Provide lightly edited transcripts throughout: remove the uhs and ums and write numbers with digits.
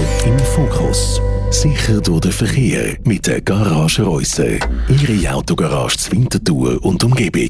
im Fokus. Sicher durch den Verkehr mit der Garage Reusser. Ihre Autogarage zur Winterthur und Umgebung.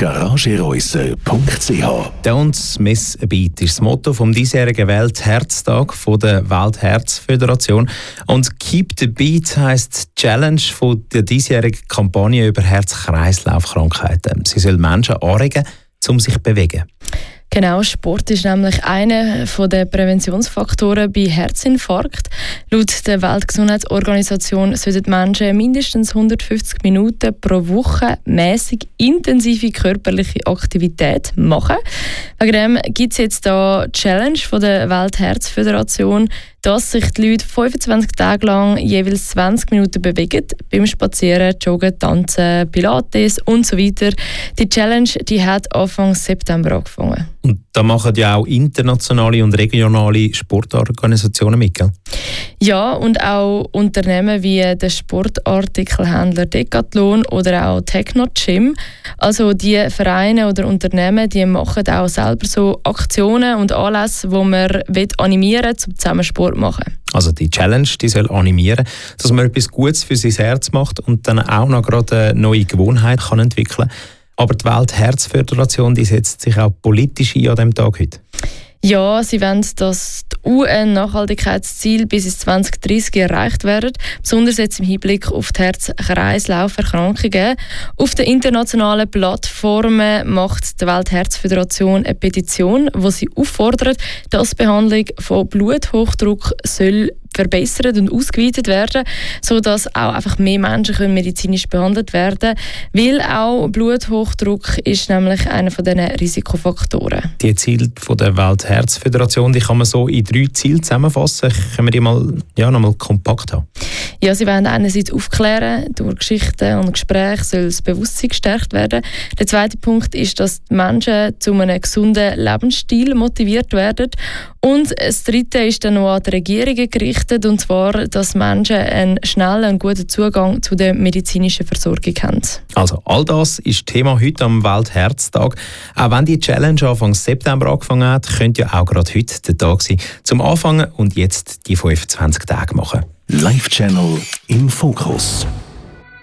garagereusser.ch. «Don't miss a beat» ist das Motto vom diesjährigen Weltherztag von der Weltherzföderation. Und «Keep the Beat» heisst die Challenge von der diesjährigen Kampagne über Herz-Kreislauf-Krankheiten. Sie soll Menschen anregen, um sich zu bewegen. Genau, Sport ist nämlich einer der Präventionsfaktoren bei Herzinfarkt. Laut der Weltgesundheitsorganisation sollten Menschen mindestens 150 Minuten pro Woche mäßig intensive körperliche Aktivität machen. Wegen dem gibt es jetzt da die Challenge von der Weltherzföderation, dass sich die Leute 25 Tage lang jeweils 20 Minuten bewegen, beim Spazieren, Joggen, Tanzen, Pilates und so weiter. Die Challenge hat Anfang September angefangen. Und da machen ja auch internationale und regionale Sportorganisationen mit, gell? Ja, und auch Unternehmen wie der Sportartikelhändler Decathlon oder auch Techno Gym. Also die Vereine oder Unternehmen, die machen auch selber so Aktionen und Anlässe, wo man animieren will, um zusammen Sport zu machen. Also die Challenge, die soll animieren, dass man etwas Gutes für sein Herz macht und dann auch noch gerade eine neue Gewohnheit kann entwickeln kann. Aber die Weltherzföderation, die setzt sich auch politisch ein an diesem Tag heute. Ja, sie wollen, dass die UN-Nachhaltigkeitsziele bis ins 2030 erreicht werden, besonders jetzt im Hinblick auf die Herz-Kreislauf-Erkrankungen. Auf den internationalen Plattformen macht die Weltherzföderation eine Petition, wo sie auffordert, dass die Behandlung von Bluthochdruck soll verbessert und ausgeweitet werden, sodass auch einfach mehr Menschen medizinisch behandelt werden können, weil auch Bluthochdruck ist nämlich einer von diesen Risikofaktoren. Die Ziele von der Weltherzföderation, die kann man so in 3 Ziele zusammenfassen. Können wir die mal, nochmal kompakt haben? Ja, sie wollen einerseits aufklären, durch Geschichten und Gespräche soll das Bewusstsein gestärkt werden. Der zweite Punkt ist, dass die Menschen zu einem gesunden Lebensstil motiviert werden. Und das dritte ist dann noch an die Regierungen gerichtet, und zwar, dass Menschen einen schnellen und guten Zugang zu der medizinischen Versorgung haben. Also all das ist Thema heute am Weltherztag. Auch wenn die Challenge Anfang September angefangen hat, könnte ja auch gerade heute der Tag sein, zum Anfangen und jetzt die 25 Tage machen. Live Channel im Fokus.